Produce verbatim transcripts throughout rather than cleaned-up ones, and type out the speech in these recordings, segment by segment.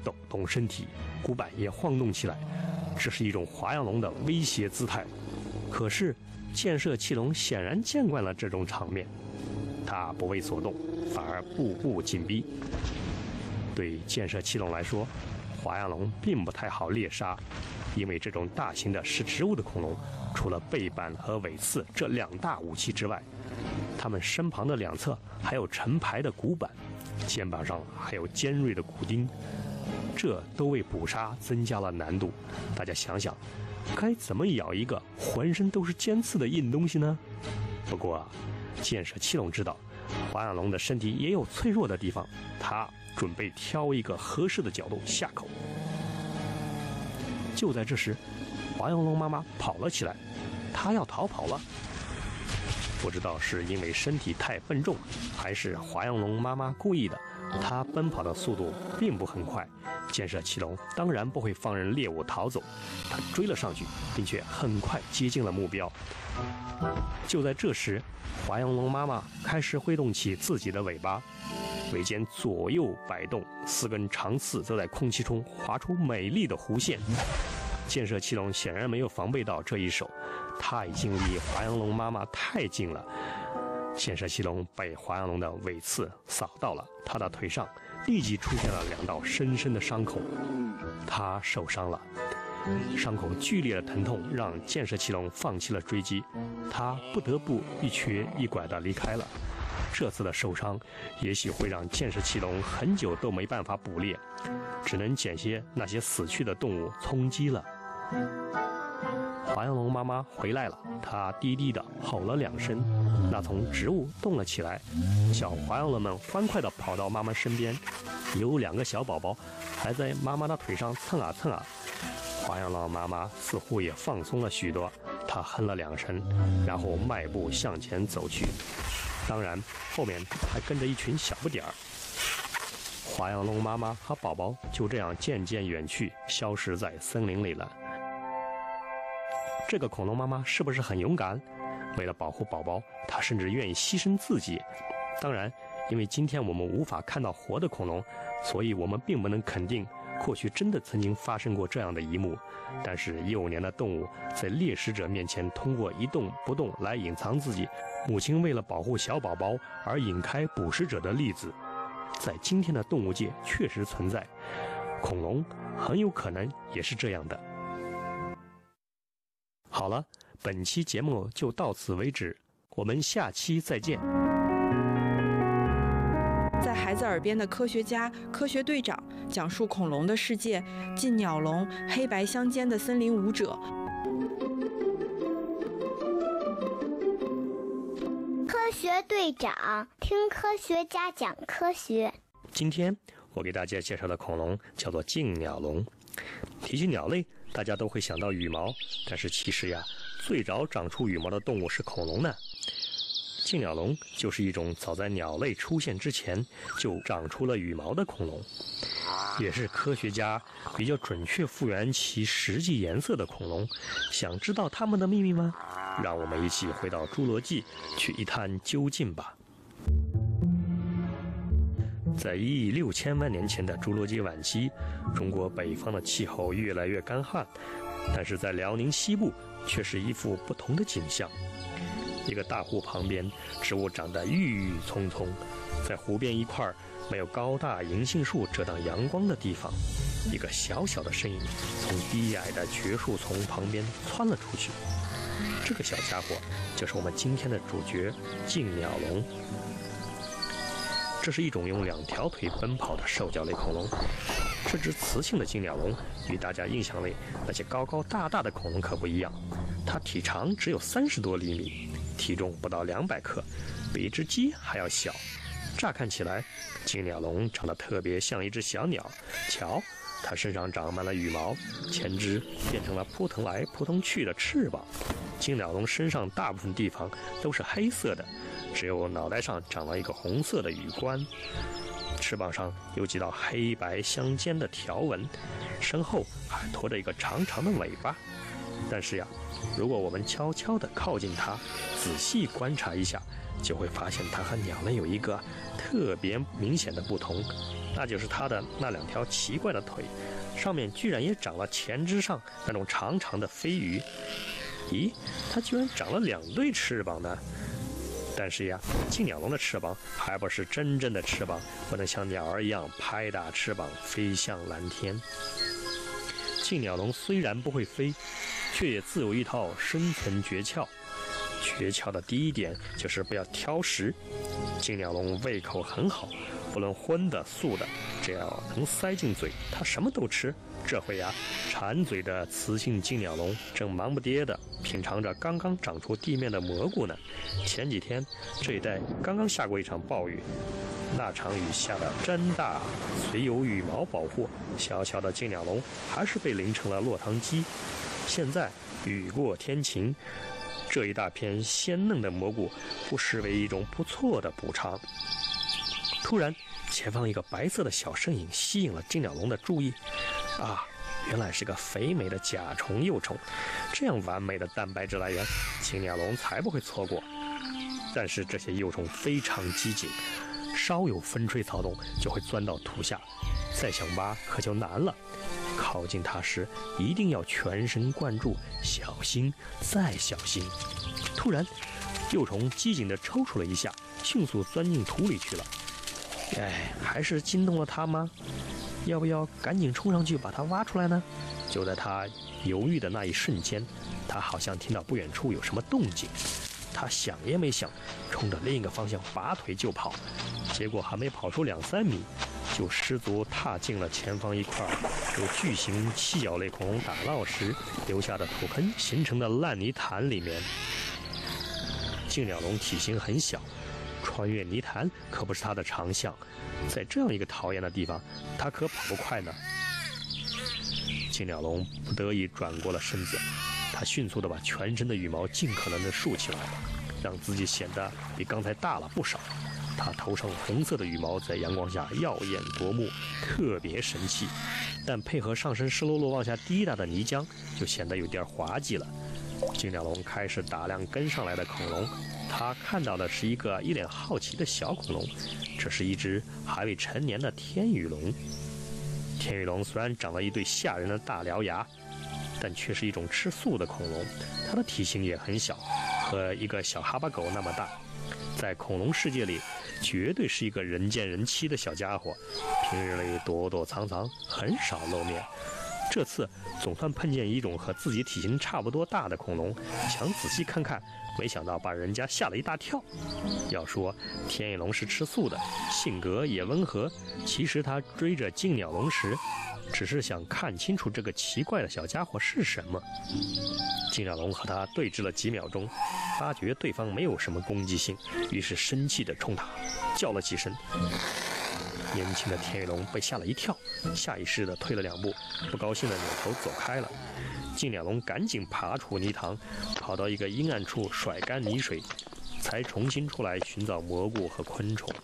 抖动身体，骨板也晃动起来，这是一种华阳龙的威胁姿态。可是箭射器龙显然见惯了这种场面，它不为所动，反而步步紧逼。对箭射器龙来说，华阳龙并不太好猎杀，因为这种大型的食植物的恐龙，除了背板和尾刺这两大武器之外，它们身旁的两侧还有成排的骨板，肩膀上还有尖锐的骨钉，这都为捕杀增加了难度。大家想想，该怎么咬一个浑身都是尖刺的硬东西呢？不过啊，箭射器龙知道华阳龙的身体也有脆弱的地方，它准备挑一个合适的角度下口。就在这时，华阳龙妈妈跑了起来，它要逃跑了。不知道是因为身体太笨重，还是华阳龙妈妈故意的，它奔跑的速度并不很快。箭射器龙当然不会放任猎物逃走，它追了上去，并且很快接近了目标。就在这时，华阳龙妈妈开始挥动起自己的尾巴，尾尖左右摆动，四根长刺则在空气中划出美丽的弧线。箭射器龙显然没有防备到这一手，它已经离华阳龙妈妈太近了。箭射器龙被华阳龙的尾刺扫到了，它的腿上立即出现了两道深深的伤口，它受伤了。伤口剧烈的疼痛让箭射器龙放弃了追击，它不得不一瘸一拐地离开了。这次的受伤也许会让箭射器龙很久都没办法捕猎，只能捡些那些死去的动物充饥了。华阳龙妈妈回来了，她低低地吼了两声，那丛植物动了起来，小华阳龙们欢快地跑到妈妈身边，有两个小宝宝还在妈妈的腿上蹭啊蹭啊。华阳龙妈妈似乎也放松了许多，她哼了两声，然后迈步向前走去，当然后面还跟着一群小不点儿。华阳龙妈妈和宝宝就这样渐渐远去，消失在森林里了。这个恐龙妈妈是不是很勇敢？为了保护宝宝，她甚至愿意牺牲自己。当然，因为今天我们无法看到活的恐龙，所以我们并不能肯定或许真的曾经发生过这样的一幕。但是幼年的动物在猎食者面前通过一动不动来隐藏自己，母亲为了保护小宝宝而引开捕食者的例子，在今天的动物界确实存在。恐龙很有可能也是这样的。好了，本期节目就到此为止，我们下期再见。 在孩子耳边的科学家、科学队长讲述恐龙的世界，近鸟龙、黑白相间的森林舞者。 科学队长听科学家讲科学。 今天我给大家介绍的恐龙叫做近鸟龙。提起鸟类，大家都会想到羽毛，但是其实呀，最早长出羽毛的动物是恐龙呢。近鸟龙就是一种早在鸟类出现之前就长出了羽毛的恐龙，也是科学家比较准确复原其实际颜色的恐龙。想知道它们的秘密吗？让我们一起回到侏罗纪去一探究竟吧。在一亿六千万年前的侏罗纪晚期，中国北方的气候越来越干旱，但是在辽宁西部却是一幅不同的景象。一个大湖旁边，植物长得郁郁葱葱，在湖边一块没有高大银杏树遮挡阳光的地方，一个小小的身影从低矮的绝树丛旁边窜了出去。这个小家伙就是我们今天的主角近鸟龙。这是一种用两条腿奔跑的兽脚类恐龙。这只雌性的近鸟龙与大家印象里那些高高大大的恐龙可不一样，它体长只有三十多厘米，体重不到两百克，比一只鸡还要小。乍看起来，近鸟龙长得特别像一只小鸟。瞧，它身上长满了羽毛，前肢变成了扑腾来扑腾去的翅膀。近鸟龙身上大部分地方都是黑色的，只有脑袋上长了一个红色的羽冠，翅膀上有几道黑白相间的条纹，身后还拖着一个长长的尾巴。但是呀，如果我们悄悄地靠近它，仔细观察一下，就会发现它和鸟类有一个特别明显的不同， 那就是它的那两条奇怪的腿，上面居然也长了前肢上那种长长的飞羽。咦，它居然长了两对翅膀呢！但是呀，金鸟笼的翅膀还不是真正的翅膀，不能像鸟儿一样拍打翅膀飞向蓝天。金鸟笼虽然不会飞，却也自有一套生存诀窍。诀窍的第一点就是不要挑食。金鸟笼胃口很好，不论荤的素的，只要能塞进嘴，它什么都吃。这回呀，馋嘴的雌性金鸟笼正忙不迭地品尝着刚刚长出地面的蘑菇呢。前几天这一带刚刚下过一场暴雨，那场雨下得真大，虽有羽毛保护，小小的金鸟笼还是被淋成了落汤鸡。现在雨过天晴，这一大片鲜嫩的蘑菇不失为一种不错的补偿。突然，前方一个白色的小身影吸引了金鸟笼的注意。啊，原来是个肥美的甲虫幼虫，这样完美的蛋白质来源，金鸟笼才不会错过。但是这些幼虫非常机警，稍有风吹草动就会钻到土下，再想挖可就难了。靠近它时一定要全神贯注，小心再小心。突然，幼虫机警地抽搐了一下，迅速钻进土里去了。哎，还是惊动了它吗？要不要赶紧冲上去把它挖出来呢？就在他犹豫的那一瞬间，他好像听到不远处有什么动静。他想也没想，冲着另一个方向拔腿就跑。结果还没跑出两三米，就失足踏进了前方一块由巨型七角类恐龙打闹时留下的土坑形成的烂泥潭里面。金鸟笼体型很小，穿越泥潭可不是它的长项，在这样一个讨厌的地方，它可跑不快呢。金鸟笼不得已转过了身子，它迅速地把全身的羽毛尽可能地竖起来，让自己显得比刚才大了不少。它头上红色的羽毛在阳光下耀眼夺目，特别神气，但配合上身湿漉漉往下滴答的泥浆，就显得有点滑稽了。金鸟笼开始打量跟上来的恐龙，他看到的是一个一脸好奇的小恐龙，这是一只还未成年的天羽龙。天羽龙虽然长了一对吓人的大獠牙，但却是一种吃素的恐龙，它的体型也很小，和一个小哈巴狗那么大，在恐龙世界里绝对是一个人见人欺的小家伙，平日里躲躲藏藏，很少露面。这次总算碰见一种和自己体型差不多大的恐龙，想仔细看看，没想到把人家吓了一大跳。要说天羽龙是吃素的，性格也温和，其实他追着金鸟笼时，只是想看清楚这个奇怪的小家伙是什么。金鸟笼和他对峙了几秒钟，发觉对方没有什么攻击性，于是生气地冲他叫了几声。年轻的天羽龙被吓了一跳，下意识地退了两步，不高兴地扭头走开了。金鸟笼赶紧爬出泥塘，跑到一个阴暗处甩干泥水，才重新出来寻找蘑菇和昆虫。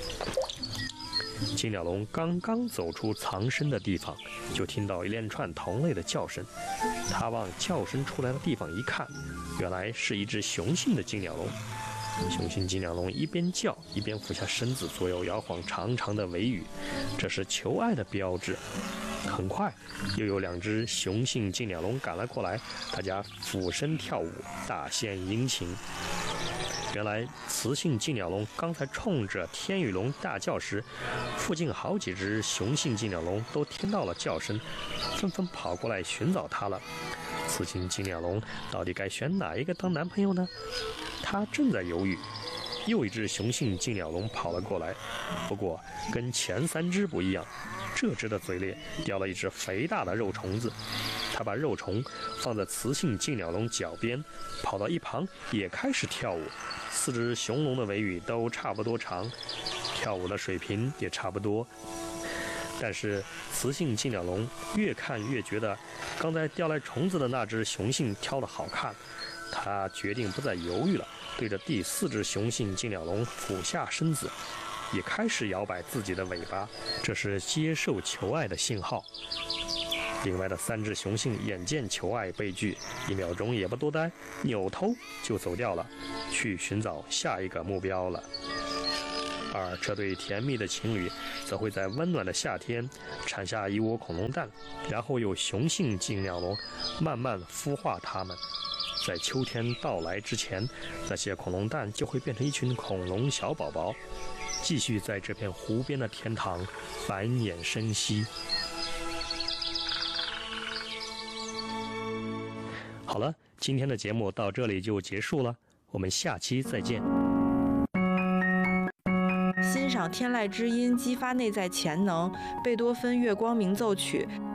金鸟笼刚刚走出藏身的地方，就听到一连串同类的叫声。他往叫声出来的地方一看，原来是一只雄性的金鸟笼。雄性金鸟笼一边叫一边俯下身子，左右摇晃长长的尾羽，这是求爱的标志。很快，又有两只雄性金鸟笼赶了过来，大家俯身跳舞，大献殷勤。原来，雌性金鸟笼刚才冲着天羽龙大叫时，附近好几只雄性金鸟笼都听到了叫声，纷纷跑过来寻找它了。雌性金鸟笼到底该选哪一个当男朋友呢？他正在犹豫，又一只雄性金鸟笼跑了过来，不过跟前三只不一样，这只的嘴里叼了一只肥大的肉虫子。他把肉虫放在雌性金鸟笼脚边，跑到一旁也开始跳舞。四只雄龙的尾羽都差不多长，跳舞的水平也差不多。但是雌性金鸟笼越看越觉得刚才叼来虫子的那只雄性挑得好看，他决定不再犹豫了，对着第四只雄性金鸟笼俯下身子，也开始摇摆自己的尾巴，这是接受求爱的信号。另外的三只雄性眼见求爱被拒，一秒钟也不多待，扭头就走掉了，去寻找下一个目标了。 而这对甜蜜的情侣则会在温暖的夏天产下一窝恐龙蛋，然后由雄性金鸟笼慢慢孵化它们。在秋天到来之前，那些恐龙蛋就会变成一群恐龙小宝宝，继续在这片湖边的天堂繁衍生息。好了，今天的节目到这里就结束了，我们下期再见。 欣赏天籁之音，激发内在潜能。贝多芬《月光鸣奏曲》